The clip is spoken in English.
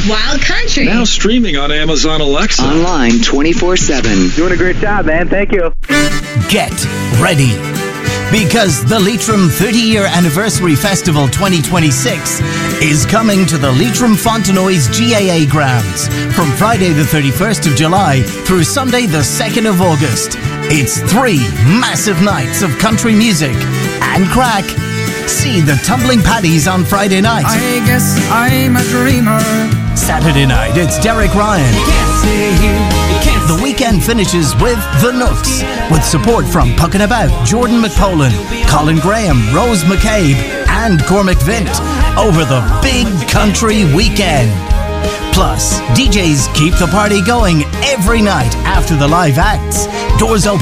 Wild Country. Now streaming on Amazon Alexa. Online 24/7. Doing a great job, man. Thank you. Get ready, because the Leitrim 30-year Anniversary Festival 2026 is coming to the Leitrim Fontenoy's GAA grounds from Friday the 31st of July through Sunday the 2nd of August. It's 3 massive nights of country music and crack. See the Tumbling Paddies on Friday night. I guess I'm a dreamer. Saturday night, it's Derek Ryan. The weekend finishes with The Nooks, with support from Puckin' About, Jordan McPolin, Colin Graham, Rose McCabe, and Cormac Vint over the big country weekend. Plus, DJs keep the party going every night after the live acts. Doors open